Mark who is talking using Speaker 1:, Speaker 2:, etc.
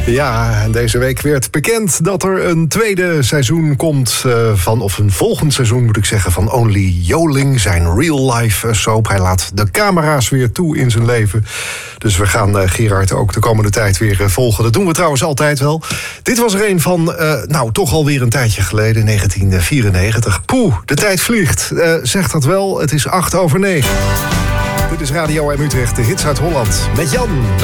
Speaker 1: Ja, en deze week werd bekend dat er een tweede seizoen komt of een volgend seizoen moet ik zeggen, van Only Joling, zijn real-life soap. Hij laat de camera's weer toe in zijn leven. Dus we gaan Gerard ook de komende tijd weer volgen. Dat doen we trouwens altijd wel. Dit was er een van, toch alweer een tijdje geleden, 1994. Poeh, de tijd vliegt. Zeg dat wel, het is 8:08. Dit is Radio M Utrecht, de hits uit Holland. Met Jan.